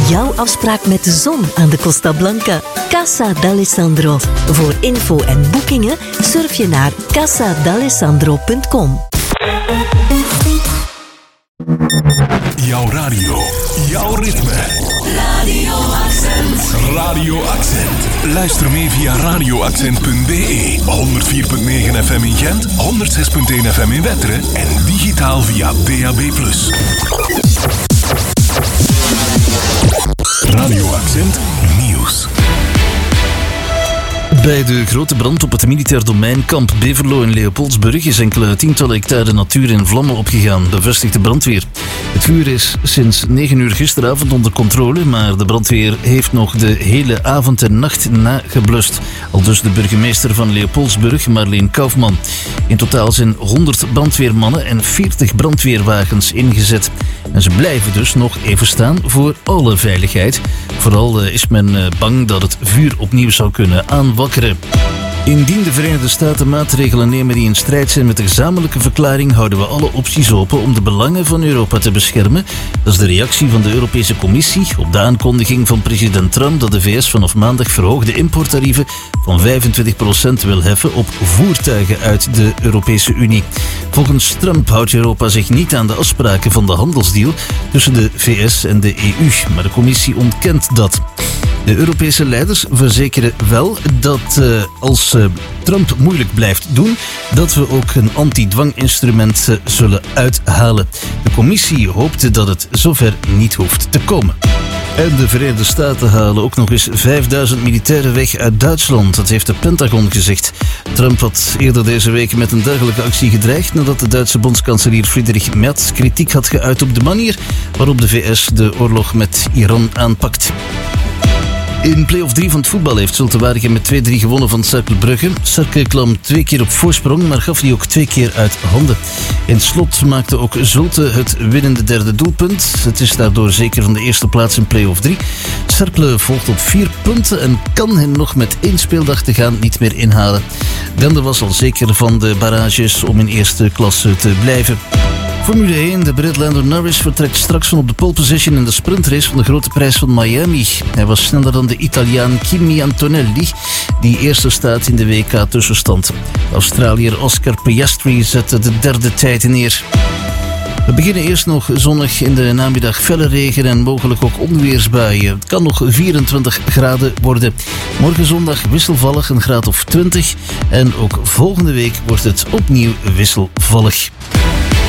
Jouw afspraak met de zon aan de Costa Blanca. Casa d'Alessandro. Voor info en boekingen surf je naar casadalessandro.com. Jouw radio, jouw ritme. Radio Accent. Radio Accent. Luister mee via radioaccent.be. 104.9 FM in Gent, 106.1 FM in Wetteren en digitaal via DAB+. Radio Accent Nieuws. Bij de grote brand op het militair domein Kamp Beverlo in Leopoldsburg is enkele tientallen hectare natuur in vlammen opgegaan, bevestigt de brandweer. Het vuur is sinds 9 uur gisteravond onder controle, maar de brandweer heeft nog de hele avond en nacht nageblust. Aldus de burgemeester van Leopoldsburg, Marleen Kaufman. In totaal zijn 100 brandweermannen en 40 brandweerwagens ingezet. En ze blijven dus nog even staan voor alle veiligheid. Vooral is men bang dat het vuur opnieuw zou kunnen aanwakkeren. Indien de Verenigde Staten maatregelen nemen die in strijd zijn met de gezamenlijke verklaring, houden we alle opties open om de belangen van Europa te beschermen. Dat is de reactie van de Europese Commissie op de aankondiging van president Trump dat de VS vanaf maandag verhoogde importtarieven van 25% wil heffen op voertuigen uit de Europese Unie. Volgens Trump houdt Europa zich niet aan de afspraken van de handelsdeal tussen de VS en de EU, maar de Commissie ontkent dat. De Europese leiders verzekeren wel dat als Trump moeilijk blijft doen, dat we ook een anti-dwanginstrument zullen uithalen. De Commissie hoopt dat het zover niet hoeft te komen. En de Verenigde Staten halen ook nog eens 5000 militairen weg uit Duitsland. Dat heeft de Pentagon gezegd. Trump had eerder deze week met een dergelijke actie gedreigd nadat de Duitse bondskanselier Friedrich Merz kritiek had geuit op de manier waarop de VS de oorlog met Iran aanpakt. In play-off 3 van het voetbal heeft Zulte Waregem met 2-3 gewonnen van Cercle Brugge. Cercle kwam 2 keer op voorsprong, maar gaf die ook 2 keer uit handen. In het slot maakte ook Zulte het winnende derde doelpunt. Het is daardoor zeker van de eerste plaats in play-off 3. Cercle volgt op 4 punten en kan hen nog met 1 speeldag te gaan niet meer inhalen. Gande was al zeker van de barrages om in eerste klasse te blijven. Formule 1, de Brit Lando Norris vertrekt straks van op de pole position in de sprintrace van de Grote Prijs van Miami. Hij was sneller dan de Italiaan Kimi Antonelli, die eerste staat in de WK-tussenstand. De Australiër Oscar Piastri zette de derde tijd neer. We beginnen eerst nog zonnig, in de namiddag felle regen en mogelijk ook onweersbuien. Het kan nog 24 graden worden. Morgen zondag wisselvallig, een graad of 20. En ook volgende week wordt het opnieuw wisselvallig.